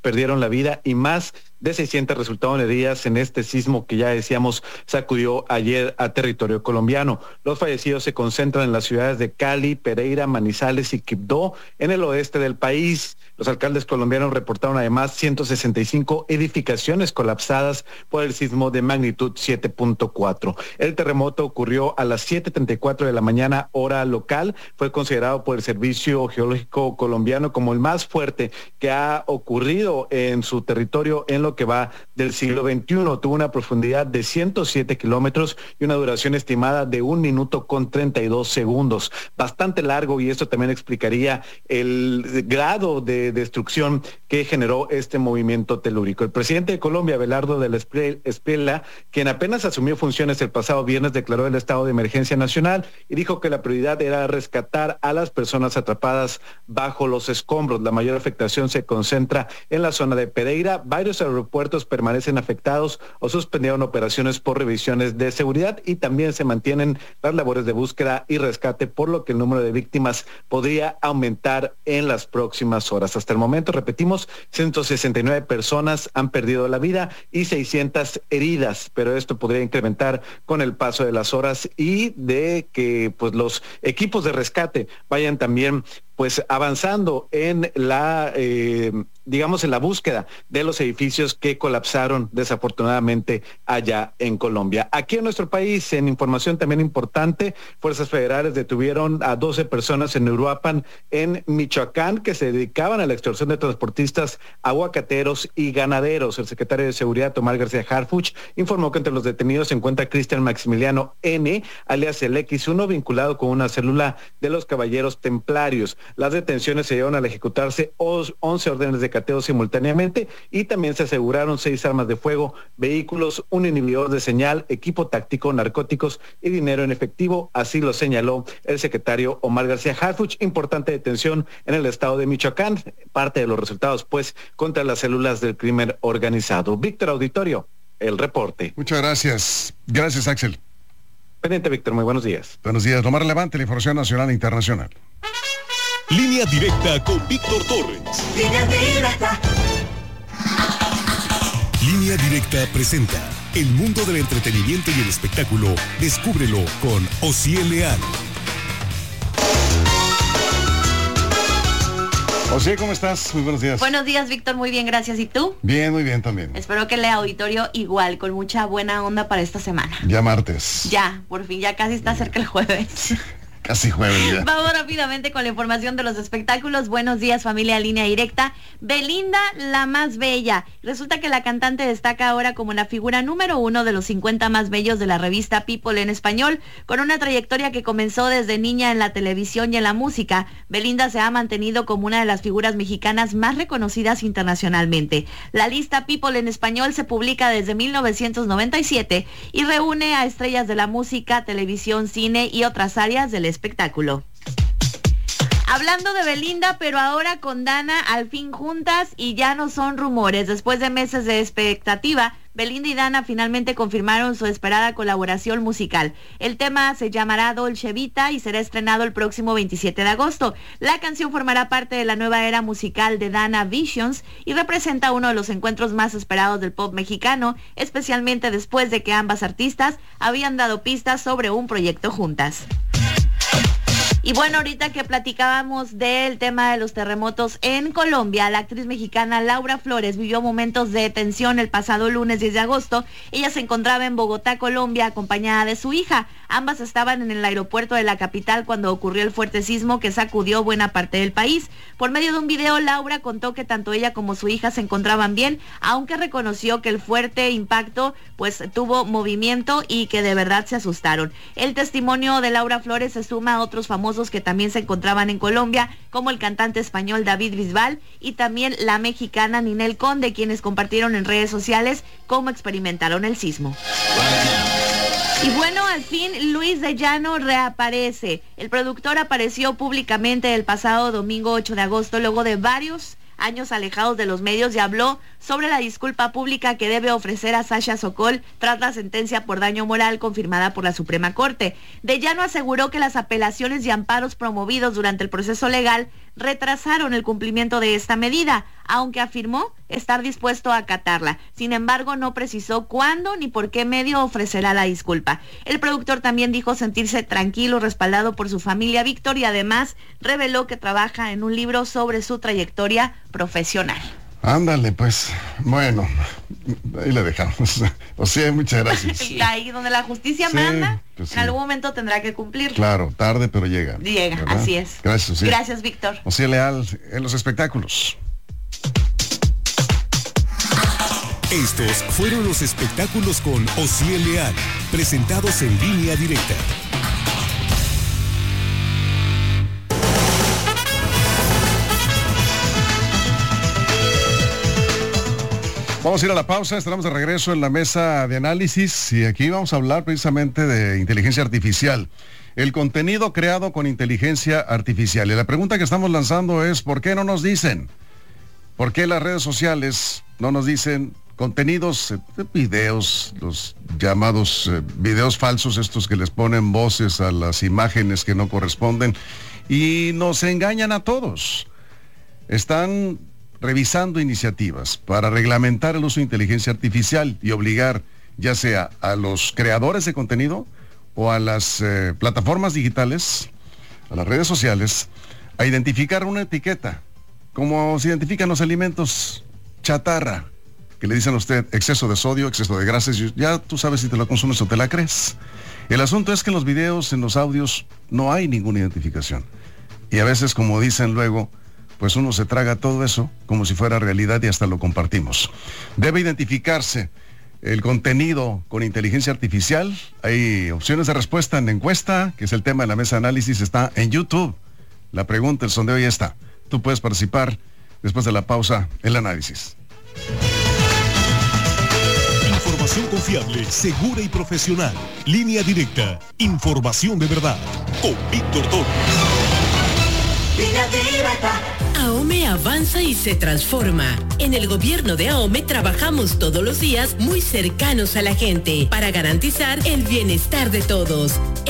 perdieron la vida y más de 600 resultaron heridas en este sismo que ya decíamos sacudió ayer a territorio colombiano. Los fallecidos se concentran en las ciudades de Cali, Pereira, Manizales y Quibdó, en el oeste del país. Los alcaldes colombianos reportaron además 165 edificaciones colapsadas por el sismo de magnitud 7.4. El terremoto ocurrió a las 7:34 de la mañana, hora local. Fue considerado por el Servicio Geológico colombiano como el más fuerte que ha ocurrido en su territorio en lo que va del siglo XXI. Tuvo una profundidad de 107 kilómetros y una duración estimada de 1 minuto con 32 segundos. Bastante largo, y esto también explicaría el grado de destrucción que generó este movimiento telúrico. El presidente de Colombia, Abelardo de la Espriella, quien apenas asumió funciones el pasado viernes, declaró el estado de emergencia nacional y dijo que la prioridad era rescatar a las personas atrapadas bajo los escombros. La mayor afectación se concentra en la zona de Pereira. Varios aeropuertos permanecen afectados o suspendieron operaciones por revisiones de seguridad, y también se mantienen las labores de búsqueda y rescate, por lo que el número de víctimas podría aumentar en las próximas horas. Hasta el momento, repetimos, 169 personas han perdido la vida y 600 heridas, pero esto podría incrementar con el paso de las horas y de que pues los equipos de rescate vayan también pues avanzando en la, digamos, en la búsqueda de los edificios que colapsaron desafortunadamente allá en Colombia. Aquí en nuestro país, en información también importante, fuerzas federales detuvieron a 12 personas en Uruapan, en Michoacán, que se dedicaban a la extorsión de transportistas, aguacateros y ganaderos. El secretario de Seguridad, Omar García Harfuch, informó que entre los detenidos se encuentra Cristian Maximiliano N., alias el X1, vinculado con una célula de los Caballeros Templarios. Las detenciones se llevaron al ejecutarse 11 órdenes de cateo simultáneamente, y también se aseguraron 6 armas de fuego, vehículos, un inhibidor de señal, equipo táctico, narcóticos y dinero en efectivo. Así lo señaló el secretario Omar García Harfuch. Importante detención en el estado de Michoacán, parte de los resultados pues contra las células del crimen organizado. Víctor Auditorio, el reporte. Muchas gracias. Gracias, Axel. Pendiente, Víctor, muy buenos días. Buenos días. Lo más relevante, la información nacional e internacional. Línea directa con Víctor Torres. Línea directa. Línea directa presenta el mundo del entretenimiento y el espectáculo. Descúbrelo con Osiel Leal. Osiel, ¿cómo estás? Muy buenos días. Buenos días, Víctor, muy bien, gracias. ¿Y tú? Bien, muy bien también. Espero que el auditorio igual, con mucha buena onda para esta semana. Ya martes. Ya, por fin, ya casi está cerca el jueves. Casi jueves ya. Vamos rápidamente con la información de los espectáculos. Buenos días, familia Línea Directa. Belinda, la más bella. Resulta que la cantante destaca ahora como la figura número 1 de los 50 más bellos de la revista People en español. Con una trayectoria que comenzó desde niña en la televisión y en la música, Belinda se ha mantenido como una de las figuras mexicanas más reconocidas internacionalmente. La lista People en español se publica desde 1997 y reúne a estrellas de la música, televisión, cine y otras áreas del espectáculo. Hablando de Belinda, pero ahora con Dana, al fin juntas y ya no son rumores. Después de meses de expectativa, Belinda y Dana finalmente confirmaron su esperada colaboración musical. El tema se llamará Dolce Vita y será estrenado el próximo 27 de agosto. La canción formará parte de la nueva era musical de Dana, Visions, y representa uno de los encuentros más esperados del pop mexicano, especialmente después de que ambas artistas habían dado pistas sobre un proyecto juntas. Y bueno, ahorita que platicábamos del tema de los terremotos en Colombia, la actriz mexicana Laura Flores vivió momentos de tensión el pasado lunes 10 de agosto. Ella se encontraba en Bogotá, Colombia, acompañada de su hija. Ambas estaban en el aeropuerto de la capital cuando ocurrió el fuerte sismo que sacudió buena parte del país. Por medio de un video, Laura contó que tanto ella como su hija se encontraban bien, aunque reconoció que el fuerte impacto pues tuvo movimiento y que de verdad se asustaron. El testimonio de Laura Flores se suma a otros famosos que también se encontraban en Colombia, como el cantante español David Bisbal y también la mexicana Ninel Conde, quienes compartieron en redes sociales cómo experimentaron el sismo. Y bueno, al fin Luis de Llano reaparece. El productor apareció públicamente el pasado domingo 8 de agosto luego de varios años alejados de los medios y habló sobre la disculpa pública que debe ofrecer a Sasha Sokol tras la sentencia por daño moral confirmada por la Suprema Corte. De Llano aseguró que las apelaciones y amparos promovidos durante el proceso legal retrasaron el cumplimiento de esta medida, aunque afirmó estar dispuesto a acatarla. Sin embargo, no precisó cuándo ni por qué medio ofrecerá la disculpa. El productor también dijo sentirse tranquilo, respaldado por su familia Víctor, y además reveló que trabaja en un libro sobre su trayectoria profesional. Ándale, pues, bueno, ahí la dejamos. O sea, muchas gracias. Ahí donde la justicia manda, pues en algún momento tendrá que cumplir. Claro, tarde, pero llega. Llega, ¿verdad? Así es. Gracias, Ociel. Gracias, Víctor. Ociel Leal en los espectáculos. Estos fueron los espectáculos con Ociel Leal, presentados en Línea Directa. Vamos a ir a la pausa, estaremos de regreso en la mesa de análisis y aquí vamos a hablar precisamente de inteligencia artificial. El contenido creado con inteligencia artificial. Y la pregunta que estamos lanzando es, ¿por qué no nos dicen? ¿Por qué las redes sociales no nos dicen contenidos, videos, los llamados videos falsos, estos que les ponen voces a las imágenes que no corresponden y nos engañan a todos? Están revisando iniciativas para reglamentar el uso de inteligencia artificial y obligar ya sea a los creadores de contenido o a las plataformas digitales, a las redes sociales, a identificar una etiqueta, como se identifican los alimentos chatarra, que le dicen a usted exceso de sodio, exceso de grasas, ya tú sabes si te lo consumes o te la crees. El asunto es que en los videos, en los audios, no hay ninguna identificación. Y a veces, como dicen luego, pues uno se traga todo eso como si fuera realidad y hasta lo compartimos. Debe identificarse el contenido con inteligencia artificial. Hay opciones de respuesta en la encuesta, que es el tema de la mesa de análisis, está en YouTube. La pregunta, el sondeo ya está. Tú puedes participar después de la pausa, el análisis. Información confiable, segura y profesional. Línea Directa. Información de verdad. Con Víctor Torres. Línea Directa. AOME avanza y se transforma. En el gobierno de AOME trabajamos todos los días muy cercanos a la gente para garantizar el bienestar de todos.